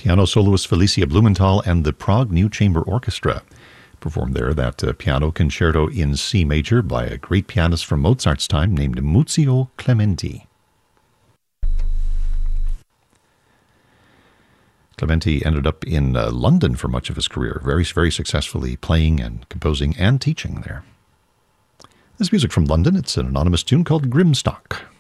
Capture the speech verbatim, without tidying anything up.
Piano soloist Felicia Blumenthal and the Prague New Chamber Orchestra performed there that uh, piano concerto in C major by a great pianist from Mozart's time named Muzio Clementi. Clementi ended up in uh, London for much of his career, very, very successfully playing and composing and teaching there. This music from London, it's an anonymous tune called Grimstock.